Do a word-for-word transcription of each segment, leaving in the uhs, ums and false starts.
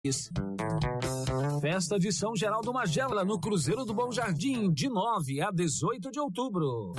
Festa de São Geraldo Magela no Cruzeiro do Bom Jardim, de nove a dezoito de outubro.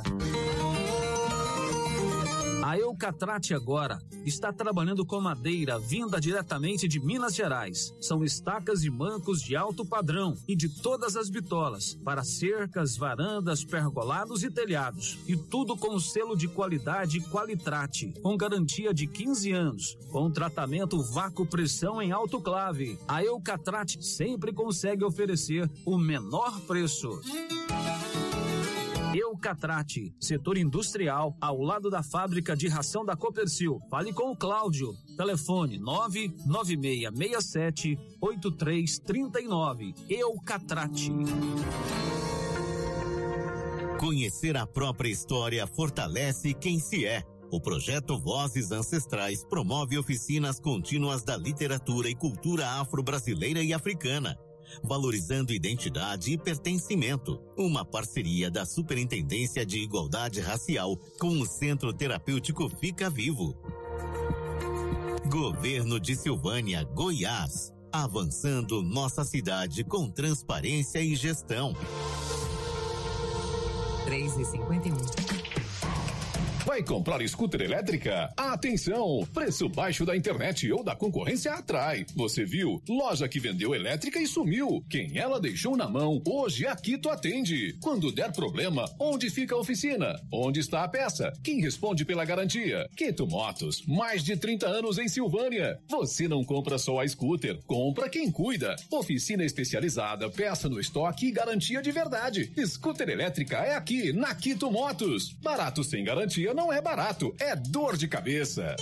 A Eucatrate agora está trabalhando com madeira vinda diretamente de Minas Gerais. São estacas e mancos de alto padrão e de todas as bitolas, para cercas, varandas, pergolados e telhados. E tudo com o selo de qualidade Qualitrate, com garantia de quinze anos, com tratamento vácuo pressão em autoclave. A Eucatrate sempre consegue oferecer o menor preço. Eucatrate, setor industrial, ao lado da fábrica de ração da Copercil. Fale com o Cláudio. Telefone nove nove seis seis sete oito três três nove. Eucatrate. Conhecer a própria história fortalece quem se é. O projeto Vozes Ancestrais promove oficinas contínuas da literatura e cultura afro-brasileira e africana, valorizando identidade e pertencimento. Uma parceria da Superintendência de Igualdade Racial com o Centro Terapêutico Fica Vivo. Governo de Silvânia, Goiás. Avançando nossa cidade com transparência e gestão. três e cinquenta e um. Vai comprar scooter elétrica? Atenção! Preço baixo da internet ou da concorrência atrai. Você viu? Loja que vendeu elétrica e sumiu. Quem ela deixou na mão, hoje a Quito atende. Quando der problema, onde fica a oficina? Onde está a peça? Quem responde pela garantia? Quito Motos, mais de trinta anos em Silvânia. Você não compra só a scooter, compra quem cuida. Oficina especializada, peça no estoque e garantia de verdade. Scooter elétrica é aqui, na Quito Motos. Barato sem garantia não é barato, é dor de cabeça.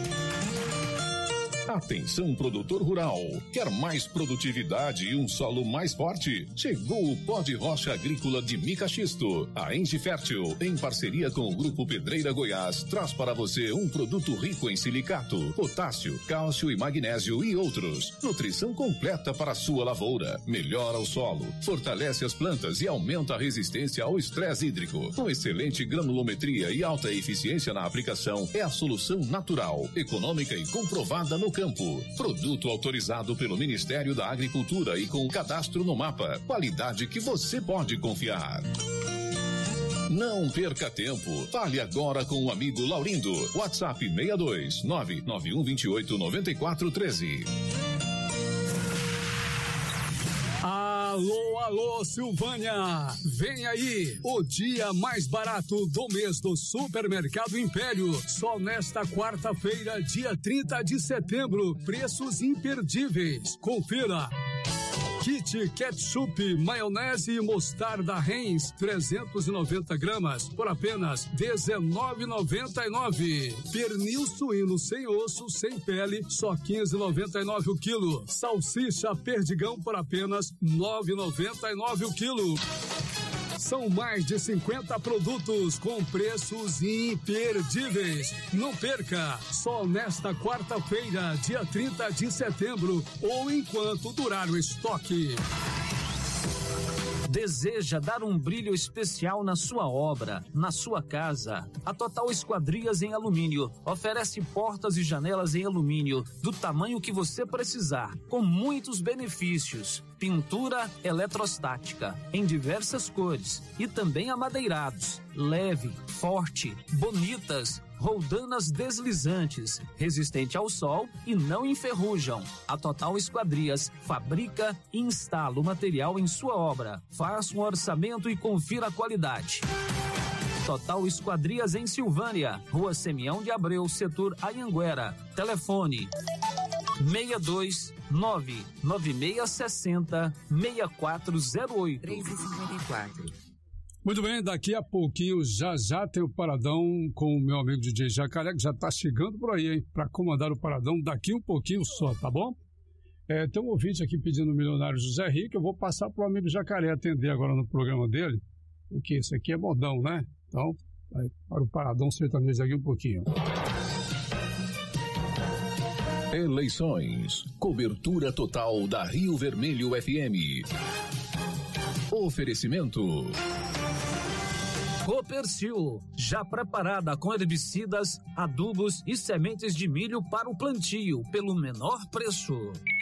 Atenção, produtor rural. Quer mais produtividade e um solo mais forte? Chegou o pó de rocha agrícola de mica xisto. A Enge Fértil, em parceria com o Grupo Pedreira Goiás, traz para você um produto rico em silicato, potássio, cálcio e magnésio e outros. Nutrição completa para a sua lavoura. Melhora o solo, fortalece as plantas e aumenta a resistência ao estresse hídrico. Com excelente granulometria e alta eficiência na aplicação, é a solução natural, econômica e comprovada no campo. Produto autorizado pelo Ministério da Agricultura e com cadastro no mapa. Qualidade que você pode confiar. Não perca tempo. Fale agora com o amigo Laurindo. WhatsApp seis dois nove nove um dois oito nove quatro um três. Alô, alô, Silvânia! Vem aí, o dia mais barato do mês do Supermercado Império. Só nesta quarta-feira, dia trinta de setembro. Preços imperdíveis. Confira. Kit ketchup, maionese e mostarda Heinz, trezentos e noventa gramas, por apenas dezenove reais e noventa e nove centavos. Pernil suíno sem osso, sem pele, só quinze reais e noventa e nove centavos o quilo. Salsicha perdigão por apenas nove reais e noventa e nove centavos o quilo. São mais de cinquenta produtos com preços imperdíveis. Não perca! Só nesta quarta-feira, dia trinta de setembro, ou enquanto durar o estoque. Deseja dar um brilho especial na sua obra, na sua casa? A Total Esquadrias em Alumínio oferece portas e janelas em alumínio do tamanho que você precisar, com muitos benefícios. Pintura eletrostática em diversas cores e também amadeirados, leve, forte, bonitas, roldanas deslizantes, resistente ao sol e não enferrujam. A Total Esquadrias fabrica e instala o material em sua obra. Faça um orçamento e confira a qualidade. Total Esquadrias em Silvânia, Rua Semião de Abreu, setor Anhanguera. Telefone seis dois nove nove seis seis zero seis quatro zero oito. três e cinquenta e quatro. Muito bem, daqui a pouquinho já já tem o Paradão com o meu amigo D J Jacaré, que já tá chegando por aí, hein, para comandar o Paradão daqui um pouquinho só, tá bom? É, tem um ouvinte aqui pedindo o milionário José Rico, eu vou passar pro amigo Jacaré atender agora no programa dele, porque esse aqui é modão, né? Então, vai para o Paradão sertanejo daqui um pouquinho. Eleições. Cobertura total da Rio Vermelho F M. Oferecimento. Copercil, já preparada com herbicidas, adubos e sementes de milho para o plantio pelo menor preço.